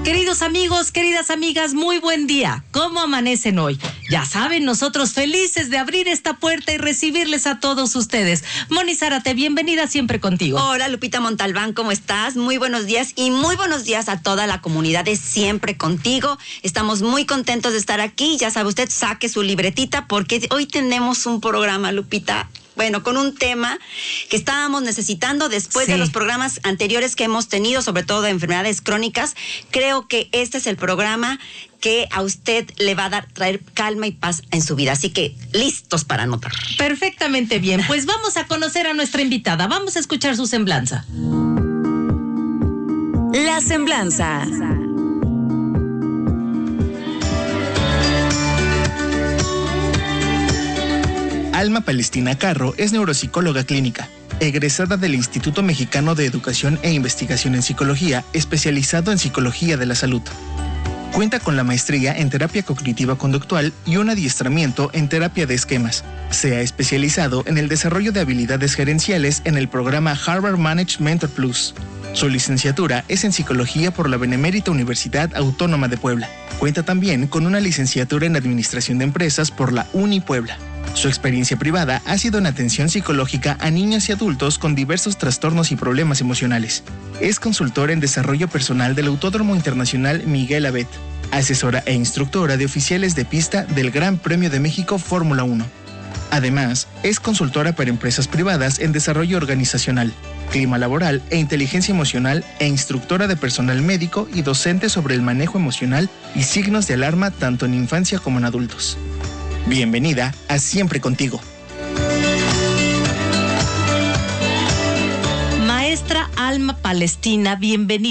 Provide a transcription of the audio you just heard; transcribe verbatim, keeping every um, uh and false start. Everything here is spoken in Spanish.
Queridos amigos, queridas amigas, muy buen día. ¿Cómo amanecen hoy? Ya saben, nosotros felices de abrir esta puerta y recibirles a todos ustedes. Moni Zárate, bienvenida siempre contigo. Hola, Lupita Montalbán, ¿cómo estás? Muy buenos días y muy buenos días a toda la comunidad de Siempre Contigo. Estamos muy contentos de estar aquí. Ya sabe usted, saque su libretita porque hoy tenemos un programa, Lupita, bueno, con un tema que estábamos necesitando después sí. de los programas anteriores que hemos tenido, sobre todo de enfermedades crónicas. Creo que este es el programa que a usted le va a dar, traer calma y paz en su vida. Así que, listos para anotar. Perfectamente bien. Pues vamos a conocer a nuestra invitada. Vamos a escuchar su semblanza. La semblanza. Alma Palestina Carro es neuropsicóloga clínica, egresada del Instituto Mexicano de Educación e Investigación en Psicología, especializado en Psicología de la Salud. Cuenta con la maestría en terapia cognitiva conductual y un adiestramiento en terapia de esquemas. Se ha especializado en el desarrollo de habilidades gerenciales en el programa Harvard Managed Mentor Plus. Su licenciatura es en Psicología por la Benemérita Universidad Autónoma de Puebla. Cuenta también con una licenciatura en Administración de Empresas por la Uni Puebla. Su experiencia privada ha sido en atención psicológica a niños y adultos con diversos trastornos y problemas emocionales. Es consultora en desarrollo personal del Autódromo Internacional Miguel Abet, asesora e instructora de oficiales de pista del Gran Premio de México Fórmula uno. Además, es consultora para empresas privadas en desarrollo organizacional, clima laboral e inteligencia emocional e instructora de personal médico y docente sobre el manejo emocional y signos de alarma tanto en infancia como en adultos. Bienvenida a Siempre Contigo. Maestra Alma Palestina, bienvenida.